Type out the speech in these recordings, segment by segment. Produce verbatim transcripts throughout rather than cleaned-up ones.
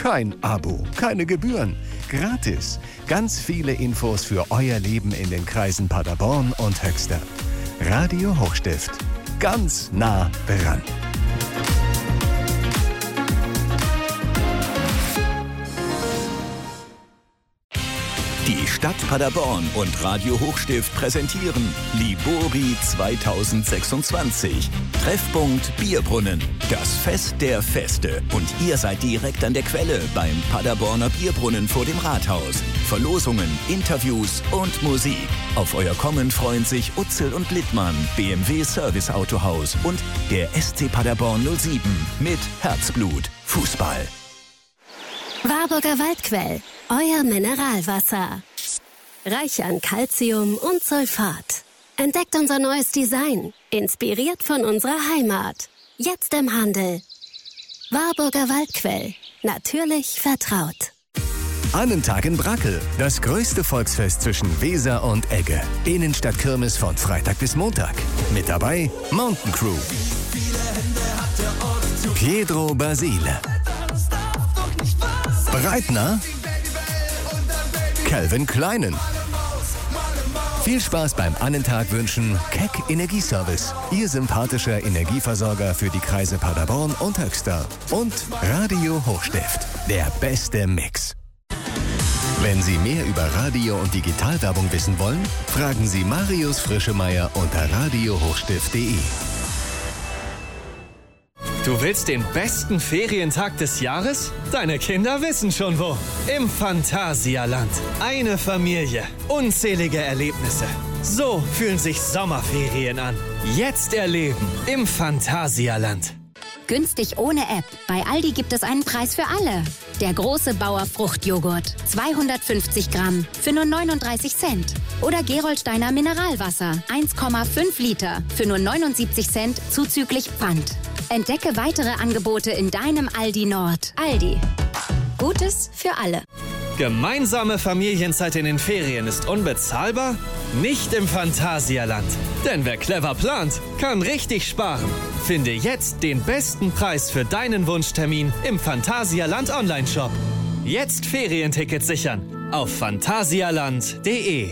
Kein Abo, keine Gebühren, gratis. Ganz viele Infos für euer Leben in den Kreisen Paderborn und Höxter. Radio Hochstift. Ganz nah dran. Die Stadt Paderborn und Radio Hochstift präsentieren Libori zweitausendsechsundzwanzig. Treffpunkt Bierbrunnen. Das Fest der Feste. Und ihr seid direkt an der Quelle beim Paderborner Bierbrunnen vor dem Rathaus. Verlosungen, Interviews und Musik. Auf euer Kommen freuen sich Utzel und Littmann, B M W Service Autohaus und der S C Paderborn null sieben mit Herzblut Fußball. Warburger Waldquell, euer Mineralwasser. Reich an Calcium und Sulfat. Entdeckt unser neues Design, inspiriert von unserer Heimat. Jetzt im Handel. Warburger Waldquell, natürlich vertraut. Annentag in Brackel, das größte Volksfest zwischen Weser und Egge. Innenstadtkirmes von Freitag bis Montag. Mit dabei Mountain Crew, Pietro Basile, Breitner, Calvin Kleinen. Viel Spaß beim Annentag wünschen Keck Energieservice, Ihr sympathischer Energieversorger für die Kreise Paderborn und Höxter. Und Radio Hochstift, der beste Mix. Wenn Sie mehr über Radio- und Digitalwerbung wissen wollen, fragen Sie Marius Frischemeier unter radio hochstift punkt de. Du willst den besten Ferientag des Jahres? Deine Kinder wissen schon wo. Im Phantasialand. Eine Familie. Unzählige Erlebnisse. So fühlen sich Sommerferien an. Jetzt erleben im Phantasialand. Günstig ohne App. Bei Aldi gibt es einen Preis für alle. Der große Bauer Fruchtjoghurt. zweihundertfünfzig Gramm für nur neununddreißig Cent. Oder Gerolsteiner Mineralwasser. eins Komma fünf Liter für nur neunundsiebzig Cent zuzüglich Pfand. Entdecke weitere Angebote in deinem Aldi Nord. Aldi. Gutes für alle. Gemeinsame Familienzeit in den Ferien ist unbezahlbar? Nicht im Phantasialand. Denn wer clever plant, kann richtig sparen. Finde jetzt den besten Preis für deinen Wunschtermin im Phantasialand Online-Shop. Jetzt Ferientickets sichern auf phantasialand punkt de.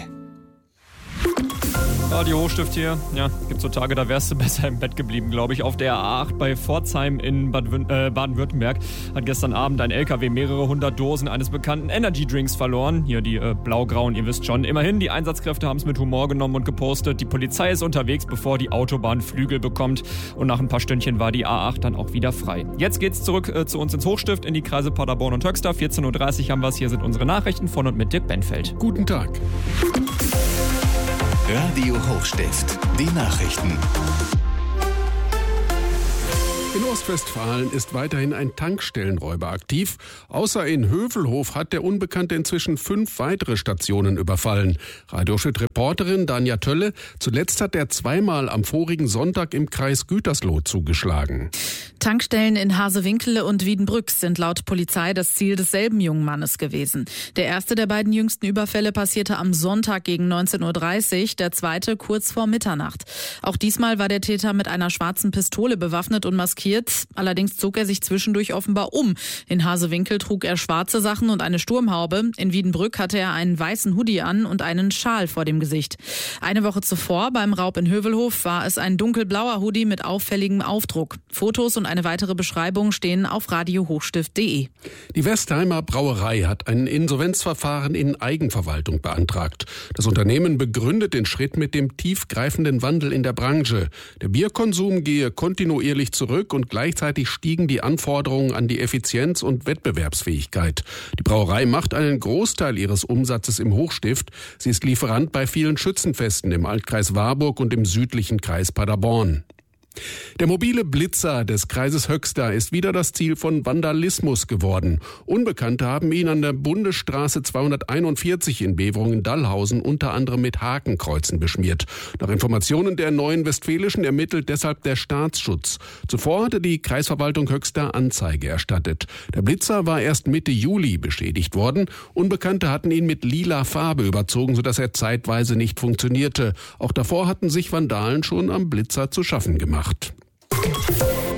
Radio Hochstift hier. Ja, gibt so Tage, da wärst du besser im Bett geblieben, glaube ich. Auf der A acht bei Pforzheim in Bad Wün- äh, Baden-Württemberg hat gestern Abend ein L K W mehrere hundert Dosen eines bekannten Energy-Drinks verloren. Hier die äh, blau-grauen, ihr wisst schon. Immerhin, die Einsatzkräfte haben es mit Humor genommen und gepostet. Die Polizei ist unterwegs, bevor die Autobahn Flügel bekommt. Und nach ein paar Stündchen war die A acht dann auch wieder frei. Jetzt geht's zurück äh, zu uns ins Hochstift, in die Kreise Paderborn und Höxter. vierzehn Uhr dreißig haben wir es. Hier sind unsere Nachrichten von und mit Dirk Benfeld. Guten Tag. Radio Hochstift, die Nachrichten. In Ostwestfalen ist weiterhin ein Tankstellenräuber aktiv. Außer in Hövelhof hat der Unbekannte inzwischen fünf weitere Stationen überfallen. Radioschütt-Reporterin Danja Tölle, zuletzt hat er zweimal am vorigen Sonntag im Kreis Gütersloh zugeschlagen. Tankstellen in Hasewinkele und Wiedenbrück sind laut Polizei das Ziel desselben jungen Mannes gewesen. Der erste der beiden jüngsten Überfälle passierte am Sonntag gegen neunzehn Uhr dreißig, der zweite kurz vor Mitternacht. Auch diesmal war der Täter mit einer schwarzen Pistole bewaffnet und maskiert. Allerdings zog er sich zwischendurch offenbar um. In Hasewinkel trug er schwarze Sachen und eine Sturmhaube. In Wiedenbrück hatte er einen weißen Hoodie an und einen Schal vor dem Gesicht. Eine Woche zuvor beim Raub in Hövelhof war es ein dunkelblauer Hoodie mit auffälligem Aufdruck. Fotos und eine weitere Beschreibung stehen auf radio hochstift punkt de. Die Westheimer Brauerei hat ein Insolvenzverfahren in Eigenverwaltung beantragt. Das Unternehmen begründet den Schritt mit dem tiefgreifenden Wandel in der Branche. Der Bierkonsum gehe kontinuierlich zurück und gleichzeitig stiegen die Anforderungen an die Effizienz und Wettbewerbsfähigkeit. Die Brauerei macht einen Großteil ihres Umsatzes im Hochstift. Sie ist Lieferant bei vielen Schützenfesten im Altkreis Warburg und im südlichen Kreis Paderborn. Der mobile Blitzer des Kreises Höxter ist wieder das Ziel von Vandalismus geworden. Unbekannte haben ihn an der Bundesstraße zweihunderteinundvierzig in Beverungen-Dallhausen unter anderem mit Hakenkreuzen beschmiert. Nach Informationen der Neuen Westfälischen ermittelt deshalb der Staatsschutz. Zuvor hatte die Kreisverwaltung Höxter Anzeige erstattet. Der Blitzer war erst Mitte Juli beschädigt worden. Unbekannte hatten ihn mit lila Farbe überzogen, sodass er zeitweise nicht funktionierte. Auch davor hatten sich Vandalen schon am Blitzer zu schaffen gemacht.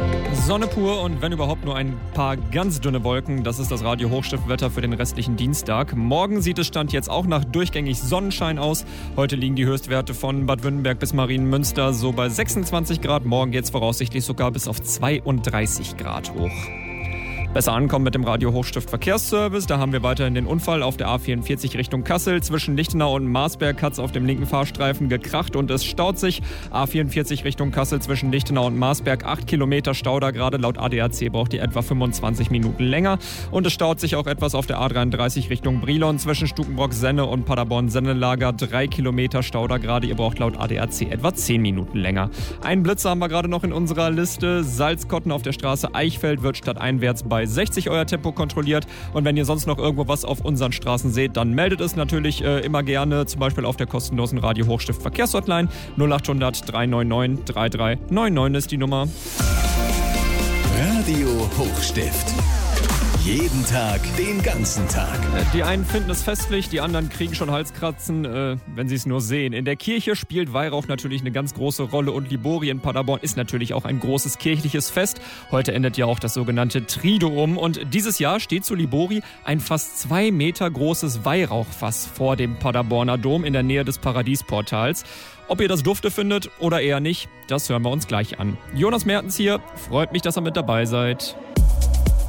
Sonne pur und wenn überhaupt nur ein paar ganz dünne Wolken. Das ist das Radio Hochstift-Wetter für den restlichen Dienstag. Morgen sieht es Stand jetzt auch nach durchgängig Sonnenschein aus. Heute liegen die Höchstwerte von Bad Württemberg bis Marienmünster so bei sechsundzwanzig Grad. Morgen geht es voraussichtlich sogar bis auf zweiunddreißig Grad hoch. Besser ankommen mit dem Radio Hochstift Verkehrsservice. Da haben wir weiterhin den Unfall auf der A vierundvierzig Richtung Kassel. Zwischen Lichtenau und Marsberg hat es auf dem linken Fahrstreifen gekracht und es staut sich. A vierundvierzig Richtung Kassel zwischen Lichtenau und Marsberg. acht Kilometer Stau da gerade. Laut A D A C braucht ihr etwa fünfundzwanzig Minuten länger. Und es staut sich auch etwas auf der A dreiunddreißig Richtung Brilon. Zwischen Stukenbrock-Senne und Paderborn-Sennelager. drei Kilometer Stau da gerade. Ihr braucht laut A D A C etwa zehn Minuten länger. Einen Blitzer haben wir gerade noch in unserer Liste. Salzkotten auf der Straße Eichfeld wird stadteinwärts bei sechzig euer Tempo kontrolliert. Und wenn ihr sonst noch irgendwo was auf unseren Straßen seht, dann meldet es natürlich äh, immer gerne, zum Beispiel auf der kostenlosen Radio Hochstift Verkehrshotline. null acht hundert drei neun neun drei drei neun neun ist die Nummer. Radio Hochstift. Jeden Tag, den ganzen Tag. Die einen finden es festlich, die anderen kriegen schon Halskratzen, äh, wenn sie es nur sehen. In der Kirche spielt Weihrauch natürlich eine ganz große Rolle und Libori in Paderborn ist natürlich auch ein großes kirchliches Fest. Heute endet ja auch das sogenannte Triduum und dieses Jahr steht zu Libori ein fast zwei Meter großes Weihrauchfass vor dem Paderborner Dom in der Nähe des Paradiesportals. Ob ihr das dufte findet oder eher nicht, das hören wir uns gleich an. Jonas Mertens hier, freut mich, dass ihr mit dabei seid.